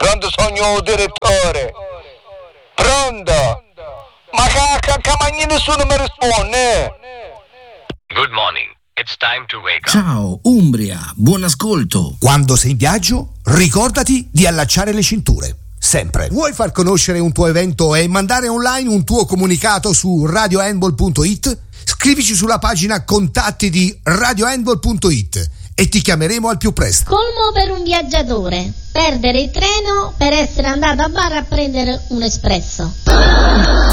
Pronto, sogno direttore? Pronto? Ma che nessuno mi risponde? Good morning. It's time to wake up. Ciao, Umbria, buon ascolto. Quando sei in viaggio, ricordati di allacciare le cinture. Sempre. Vuoi far conoscere un tuo evento e mandare online un tuo comunicato su radiohandball.it? Scrivici sulla pagina contatti di radiohandball.it e ti chiameremo al più presto. Colmo per un viaggiatore: perdere il treno per essere andato a bar a prendere un espresso.